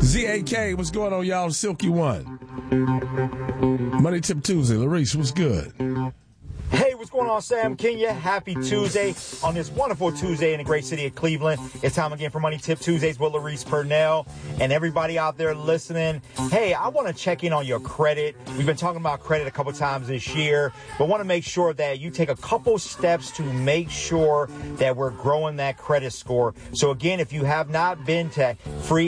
ZAK, what's going on, y'all? Silky One. Money Tip Tuesday. Larice, what's good? Hey, what's going on, Sam Kenya? Happy Tuesday on this wonderful Tuesday in the great city of Cleveland. It's time again for Money Tip Tuesdays with Larice Purnell. And everybody out there listening, hey, I want to check in on your credit. We've been talking about credit a couple times this year, but want to make sure that you take a couple steps to make sure that we're growing that credit score. So again, if you have not been to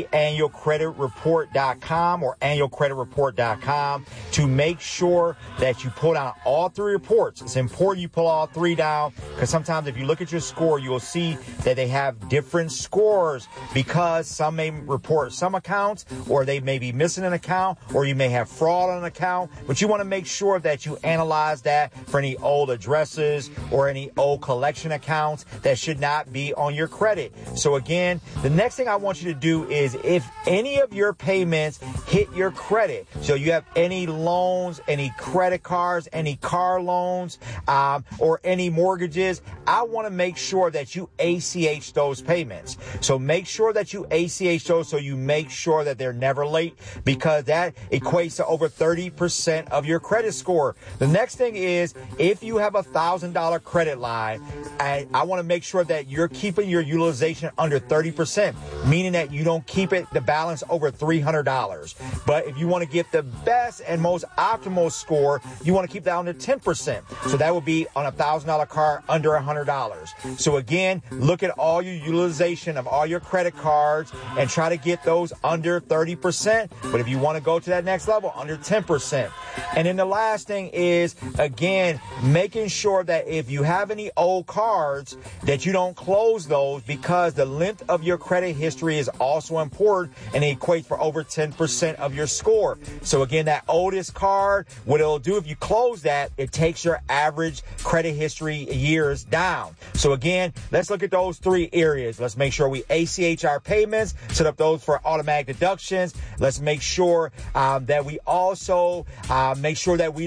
freeannualcreditreport.com or annualcreditreport.com to make sure that you pull down all three reports. It's important you pull all three down because sometimes if you look at your score, you'll see that they have different scores because some may report some accounts or they may be missing an account or you may have fraud on an account. But you want to make sure that you analyze that for any old addresses or any old collection accounts that should not be on your credit. So again, the next thing I want you to do is if any of your payments hit your credit, so you have any loans, any credit cards, any car loans, or any mortgages, I want to make sure that you ACH those payments. So make sure that you ACH those so you make sure that they're never late because that equates to over 30% of your credit score. The next thing is if you have $1,000 credit line, I want to make sure that you're keeping your utilization under 30%, meaning that you don't keep the balance over $300. But if you want to get the best and most optimal score, you want to keep that under 10%. So that would be on $1,000 card under $100. So again, look at all your utilization of all your credit cards and try to get those under 30%. But if you want to go to that next level, under 10%. And then the last thing is, again, making sure that if you have any old cards, that you don't close those because the length of your credit history is also important and it equates for over 10% of your score. So again, that oldest card, what it'll do if you close that, it takes your average credit history years down. So again, let's look at those three areas. Let's make sure we ACH our payments, set up those for automatic deductions. Let's make sure that we also make sure that we